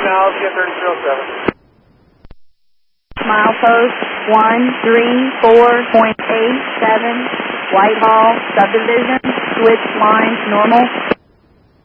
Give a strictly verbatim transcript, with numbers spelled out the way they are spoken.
now, let's get thirty-three oh seven. Milepost one three four point eight seven, Whitehall subdivision, switch lines normal.